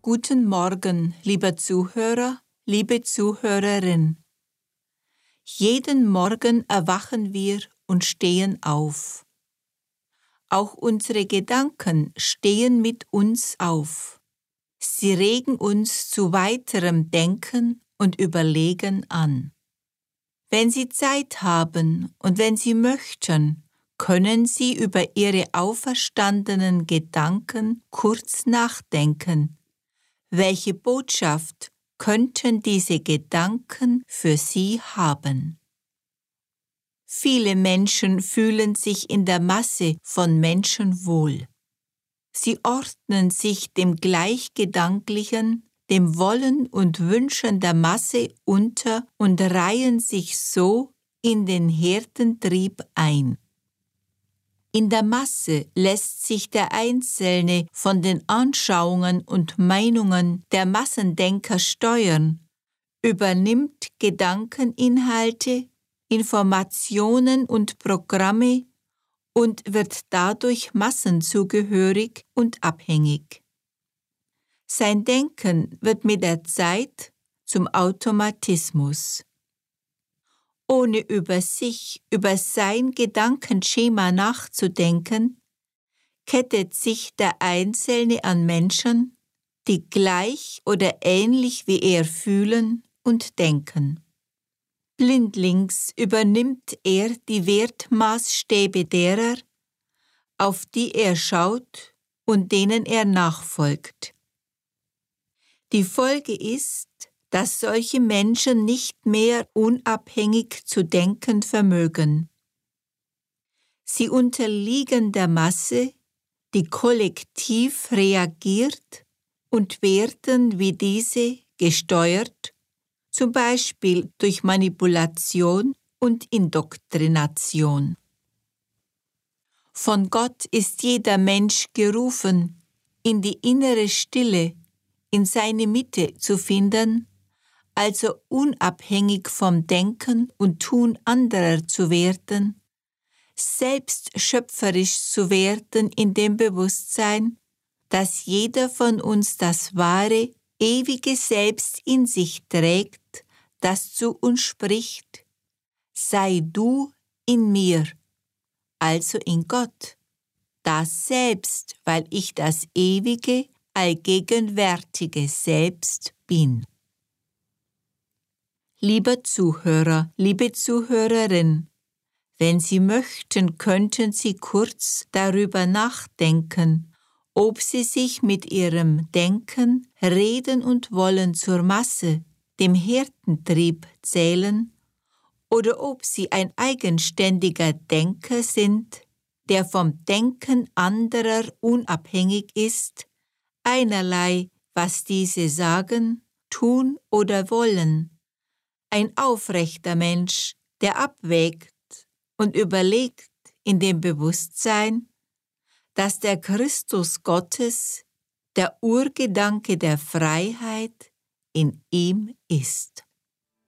Guten Morgen, lieber Zuhörer, liebe Zuhörerin. Jeden Morgen erwachen wir und stehen auf. Auch unsere Gedanken stehen mit uns auf. Sie regen uns zu weiterem Denken und Überlegen an. Wenn Sie Zeit haben und wenn Sie möchten, können Sie über Ihre auferstandenen Gedanken kurz nachdenken. Welche Botschaft könnten diese Gedanken für Sie haben? Viele Menschen fühlen sich in der Masse von Menschen wohl. Sie ordnen sich dem Gleichgedanklichen, dem Wollen und Wünschen der Masse unter und reihen sich so in den Herdentrieb ein. In der Masse lässt sich der Einzelne von den Anschauungen und Meinungen der Massendenker steuern, übernimmt Gedankeninhalte, Informationen und Programme und wird dadurch massenzugehörig und abhängig. Sein Denken wird mit der Zeit zum Automatismus. Ohne über sich, über sein Gedankenschema nachzudenken, kettet sich der Einzelne an Menschen, die gleich oder ähnlich wie er fühlen und denken. Blindlings übernimmt er die Wertmaßstäbe derer, auf die er schaut und denen er nachfolgt. Die Folge ist, dass solche Menschen nicht mehr unabhängig zu denken vermögen. Sie unterliegen der Masse, die kollektiv reagiert und werden wie diese gesteuert, zum Beispiel durch Manipulation und Indoktrination. Von Gott ist jeder Mensch gerufen, in die innere Stille, in seine Mitte zu finden, also unabhängig vom Denken und Tun anderer zu werden, selbst schöpferisch zu werden in dem Bewusstsein, dass jeder von uns das wahre, ewige Selbst in sich trägt, das zu uns spricht: Sei du in mir, also in Gott, das Selbst, weil ich das ewige, allgegenwärtige Selbst bin. Lieber Zuhörer, liebe Zuhörerin, wenn Sie möchten, könnten Sie kurz darüber nachdenken, ob Sie sich mit Ihrem Denken, Reden und Wollen zur Masse, dem Herdentrieb, zählen, oder ob Sie ein eigenständiger Denker sind, der vom Denken anderer unabhängig ist, einerlei, was diese sagen, tun oder wollen. Ein aufrechter Mensch, der abwägt und überlegt in dem Bewusstsein, dass der Christus Gottes, der Urgedanke der Freiheit, in ihm ist.